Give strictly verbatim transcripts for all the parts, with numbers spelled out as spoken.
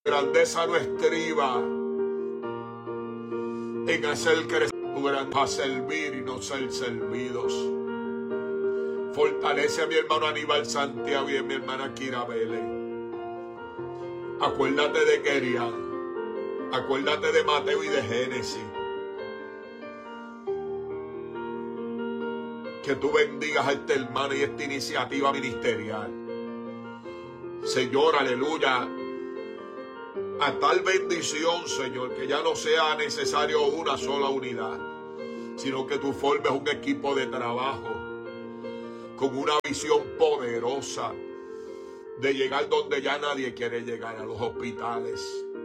grandeza no estriba en hacer crecer tu gran a servir y no ser servidos. Fortalece a mi hermano Aníbal Santiago y a mi hermana Kira Vélez. Acuérdate de Kerian. Acuérdate de Mateo y de Génesis. Que tú bendigas a este hermano y esta iniciativa ministerial. Señor, aleluya. A tal bendición, Señor, que ya no sea necesario una sola unidad, sino que tú formes un equipo de trabajo con una visión poderosa de llegar donde ya nadie quiere llegar, a los hospitales.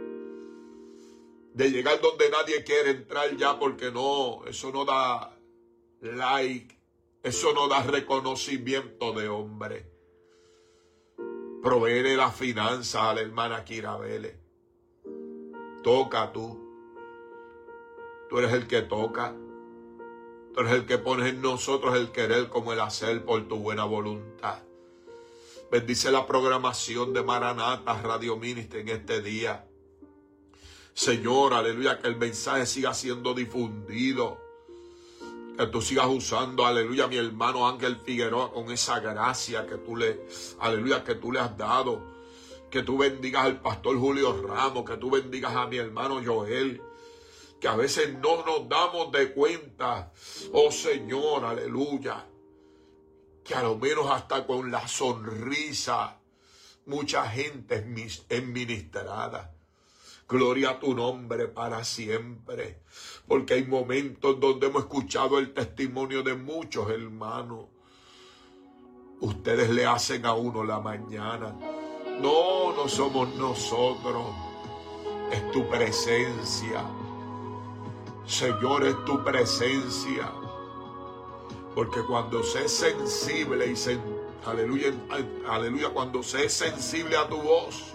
De llegar donde nadie quiere entrar ya, porque no, eso no da like, eso no da reconocimiento de hombre. Proveer la finanza a la hermana Kira Vélez. Toca tú. Tú eres el que toca. Tú eres el que pones en nosotros el querer como el hacer por tu buena voluntad. Bendice la programación de Maranata Radio Ministry en este día. Señor, aleluya, que el mensaje siga siendo difundido. Que tú sigas usando, aleluya, a mi hermano Ángel Figueroa con esa gracia que tú le, aleluya, que tú le has dado. Que tú bendigas al pastor Julio Ramos, que tú bendigas a mi hermano Joel. Que a veces no nos damos de cuenta, oh Señor, aleluya, que a lo menos hasta con la sonrisa mucha gente es ministrada. Gloria a tu nombre para siempre, porque hay momentos donde hemos escuchado el testimonio de muchos hermanos. Ustedes le hacen a uno la mañana. No, no somos nosotros, es tu presencia. Señor, es tu presencia. Porque cuando se es sensible y se, aleluya, aleluya, cuando se es sensible a tu voz,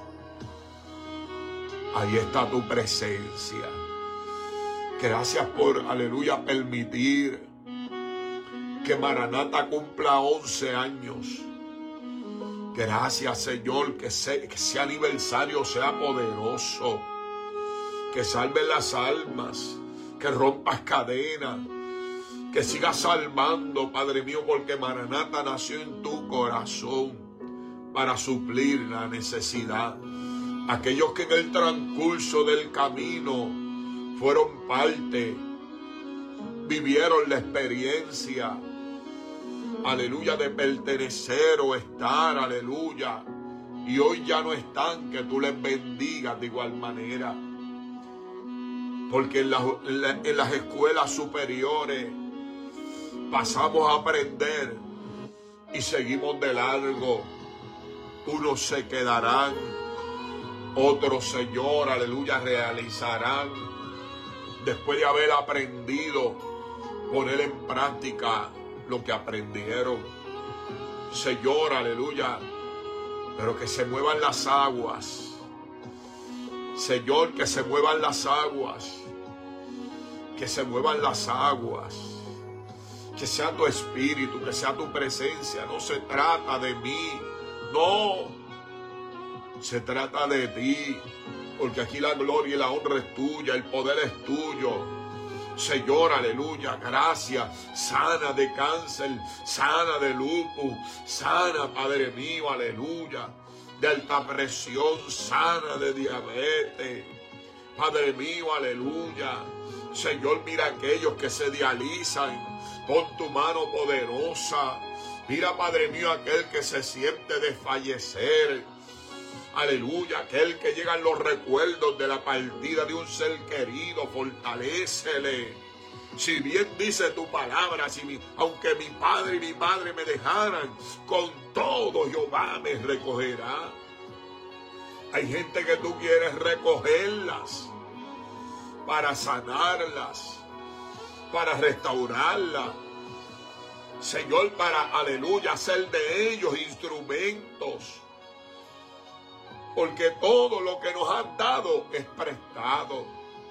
ahí está tu presencia. Gracias por, aleluya, permitir que Maranata cumpla once años. Gracias, Señor, que, se, que ese aniversario sea poderoso. Que salve las almas. Que rompas cadenas, que sigas salvando, Padre mío, porque Maranata nació en tu corazón para suplir la necesidad. Aquellos que en el transcurso del camino fueron parte, vivieron la experiencia, aleluya, de pertenecer o estar, aleluya, y hoy ya no están, que tú les bendigas de igual manera. Porque en, la, en, la, en las escuelas superiores pasamos a aprender y seguimos de largo. Unos se quedarán, otros, Señor, aleluya, realizarán. Después de haber aprendido, poner en práctica lo que aprendieron. Señor, aleluya, pero que se muevan las aguas. Señor, que se muevan las aguas. Que se muevan las aguas, que sea tu espíritu, que sea tu presencia. No se trata de mí, no, se trata de ti, porque aquí la gloria y la honra es tuya, el poder es tuyo. Señor, aleluya, gracias. Sana de cáncer, sana de lupus, sana, Padre mío, aleluya, de alta presión, sana de diabetes, Padre mío, aleluya. Señor, mira aquellos que se dializan, pon tu mano poderosa. Mira, Padre mío, aquel que se siente desfallecer. Aleluya, aquel que llegan los recuerdos de la partida de un ser querido, fortalécele. Si bien dice tu palabra, si mi, aunque mi padre y mi madre me dejaran, con todo Jehová me recogerá. Hay gente que tú quieres recogerlas para sanarlas, para restaurarlas. Señor, para, aleluya, hacer de ellos instrumentos. Porque todo lo que nos has dado es prestado.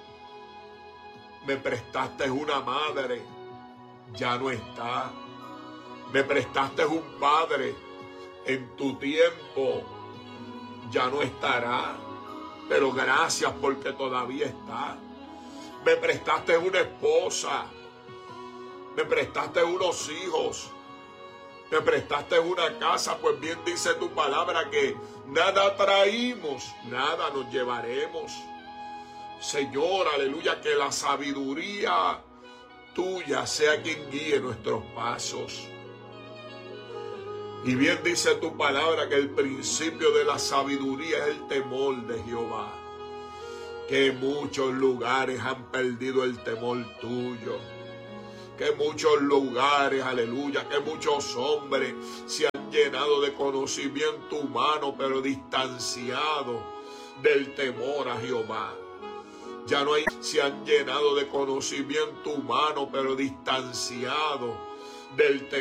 Me prestaste una madre, ya no está. Me prestaste un padre, en tu tiempo ya no estará. pero gracias porque todavía está. Me prestaste una esposa, me prestaste unos hijos, me prestaste una casa, pues bien dice tu palabra que nada traímos, nada nos llevaremos. Señor, aleluya, que la sabiduría tuya sea quien guíe nuestros pasos. Y bien dice tu palabra que el principio de la sabiduría es el temor de Jehová. Que muchos lugares han perdido el temor tuyo. Que muchos lugares, aleluya, que muchos hombres se han llenado de conocimiento humano, pero distanciado del temor a Jehová. Ya no hay, se han llenado de conocimiento humano, pero distanciado del temor.